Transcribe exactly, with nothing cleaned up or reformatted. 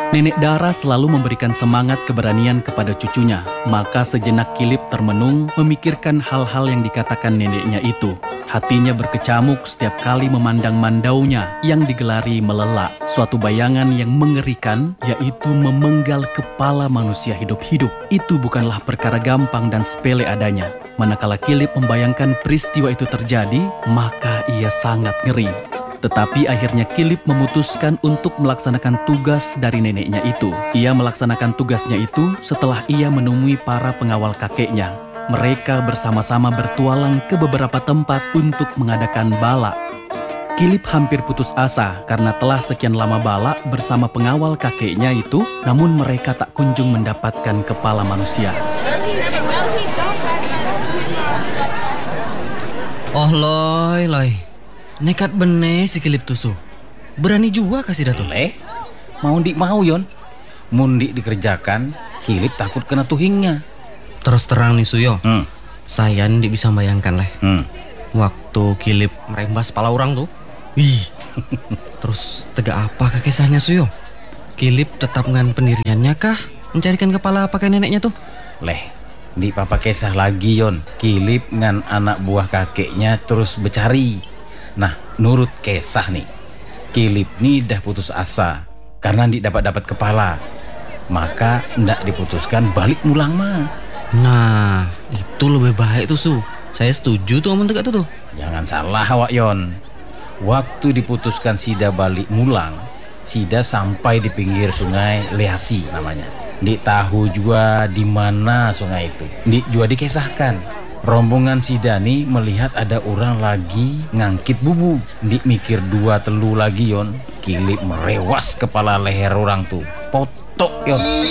Nenek Dara selalu memberikan semangat keberanian kepada cucunya. Maka sejenak Kilip termenung memikirkan hal-hal yang dikatakan neneknya itu. Hatinya berkecamuk setiap kali memandang mandaunya yang digelari melelak. Suatu bayangan yang mengerikan, yaitu memenggal kepala manusia hidup-hidup. Itu bukanlah perkara gampang dan sepele adanya. Manakala Kilip membayangkan peristiwa itu terjadi, maka ia sangat ngeri. Tetapi akhirnya Kilip memutuskan untuk melaksanakan tugas dari neneknya itu. Ia melaksanakan tugasnya itu setelah ia menemui para pengawal kakeknya. Mereka bersama-sama bertualang ke beberapa tempat untuk mengadakan bala. Kilip hampir putus asa karena telah sekian lama bala bersama pengawal kakeknya itu, namun mereka tak kunjung mendapatkan kepala manusia. Oh loy loy, nekat bener si Kilip tusu. Berani juga kasih dato. Leh, mau ndik mau yon. Mundi dikerjakan, Kilip takut kena tuhingnya. Terus terang nih Suyo, Hmm. saya ndik bisa bayangkan leh. Hmm. Waktu Kilip merembas pala orang tuh, wih. Terus tegak apa kakesahnya Suyo? Kilip tetap ngan pendiriannya kah mencarikan kepala pakai neneknya tuh? Leh, di papa kisah lagi yon. Kilip ngan anak buah kakeknya terus bercari. Nah, nurut kisah nih, Kilip nih dah putus asa karena ndik dapat dapat kepala. Maka ndak diputuskan balik mulang mah. Nah, itu lebih baik tuh Su. Saya setuju tuh ngomong tegak tuh tuh. Jangan salah Wak Yon. Waktu diputuskan Sida balik mulang, Sida sampai di pinggir sungai Leasi namanya. Ndik tahu juga di mana sungai itu. Ndik juga dikisahkan. Rombongan Sida nih melihat ada orang lagi ngangkit bubu. Ndik mikir dua telu lagi Yon. Kilip merewas kepala leher orang tuh. Potok Yon.